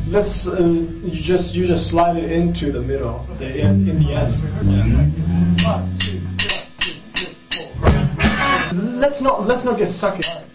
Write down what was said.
let's you just slide it into the middle, in the end. Yeah. 1, 2, 3, 4. Let's not get stuck in.